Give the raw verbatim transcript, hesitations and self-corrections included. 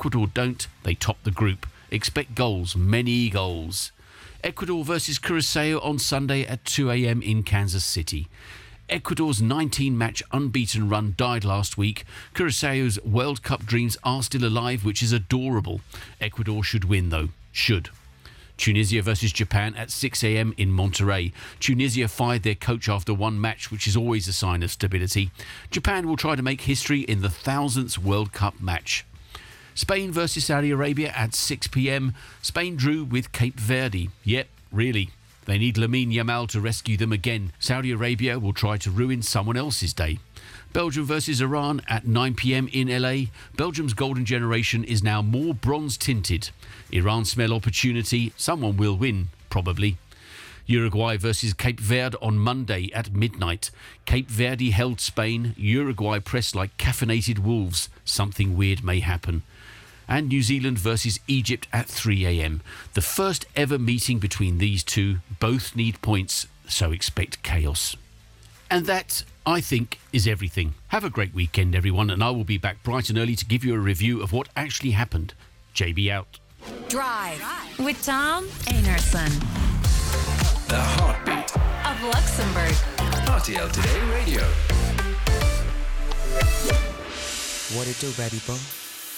Ecuador don't, they top the group. Expect goals, many goals. Ecuador versus Curaçao on Sunday at two a.m. in Kansas City. Ecuador's nineteen-match unbeaten run died last week. Curaçao's World Cup dreams are still alive, which is adorable. Ecuador should win, though. Should. Tunisia versus Japan at six a.m. in Monterrey. Tunisia fired their coach after one match, which is always a sign of stability. Japan will try to make history in the thousandth World Cup match. Spain versus Saudi Arabia at six p.m. Spain drew with Cape Verde. Yep, really. They need Lamine Yamal to rescue them again. Saudi Arabia will try to ruin someone else's day. Belgium versus Iran at nine p.m. in L A. Belgium's golden generation is now more bronze-tinted. Iran smell opportunity. Someone will win, probably. Uruguay versus Cape Verde on Monday at midnight. Cape Verde held Spain. Uruguay pressed like caffeinated wolves. Something weird may happen. And New Zealand versus Egypt at three a.m. The first ever meeting between these two. Both need points, so expect chaos. And that, I think, is everything. Have a great weekend, everyone, and I will be back bright and early to give you a review of what actually happened. J B out. Drive with Tom Einarson. The heartbeat of Luxembourg. R T L Today Radio. What it do, baby boy?